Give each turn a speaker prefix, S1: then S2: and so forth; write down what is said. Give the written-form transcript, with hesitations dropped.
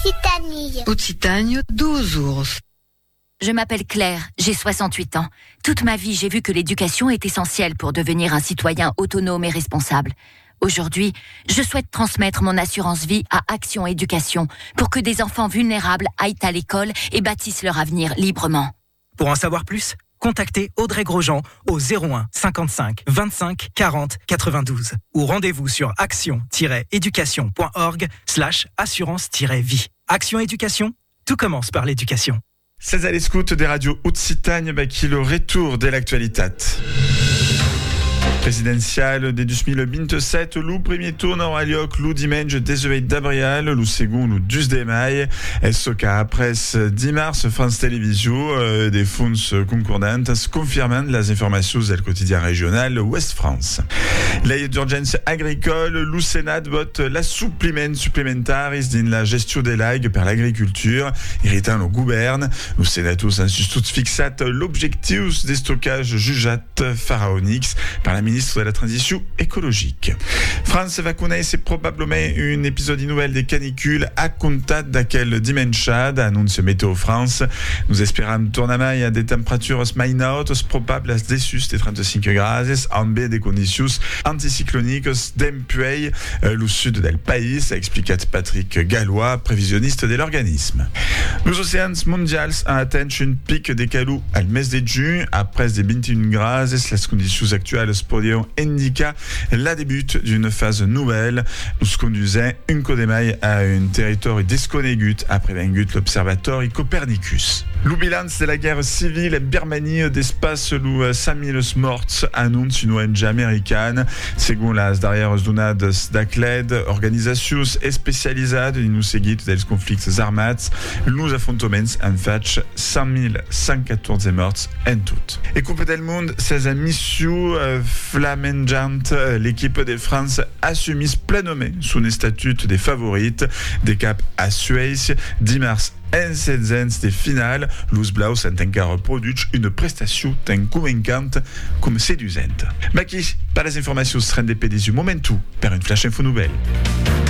S1: Occitanie, 12 ours.
S2: Je m'appelle Claire, j'ai 68 ans. Toute ma vie, j'ai vu que l'éducation est essentielle pour devenir un citoyen autonome et responsable. Aujourd'hui, je souhaite transmettre mon assurance vie à Action Éducation pour que des enfants vulnérables aillent à l'école et bâtissent leur avenir librement.
S3: Pour en savoir plus, contactez Audrey Grosjean au 01 55 25 40 92 ou rendez-vous sur action-éducation.org/assurance-vie. Action Éducation, tout commence par l'éducation.
S4: C'est à l'écoute des radios Occitanie qui le retour de l'actualité. Presidenziale de 2027, le premier tour aura lieu le dimanche 18 d'avril, le second le 12 de mai. Et ce qu'après 10 mars, France Télévisions, des fonds concordantes confirment les informations du quotidien régional Ouest France. L'aide d'urgence agricole, le Sénat vote la supplémentaire dans la gestion des lagues par l'agriculture, irritant le gouvernement. Le Sénat a tout fixé l'objectif des stockages jugeat pharaoniques par la ministre de la Transition écologique. France va connaître probablement un épisode nouvelle des canicules à compter d'aquel dimanche, annonce Météo France. Nous espérons tournement à des températures minutes probables à dessus des 35 degrés, en baie des conditions anticycloniques d'empueil le sud del pays, explique Patrick Gallois, prévisionniste de l'organisme. Les océans mondiaux ont atteint un pic des calous au mes de juin, après des 21 degrés, les conditions actuelles indica la début d'une phase nouvelle. Nous conduisons une codemaille à un territoire desconnegut après vengut l'observatoire Copernicus. Le bilan de la guerre civile Birmanie d'espace le 5000 morts annonce une ONG américaine. Selon las darrieres donades d'Acled, organisations spécialisées in seguit dels conflicts armats, nous affrontoments en fait 5114 morts en tout. Et Coupe del Monde, ces missions flammengeante, l'équipe de France assume pleinement son statut des favorites des caps à Suisse 10 mars. En cette des finales, los Blaus ont encore produit une prestation tan convaincante comme séduisante. Maki, par les informations seront des du momentu, par une flash info nouvelle.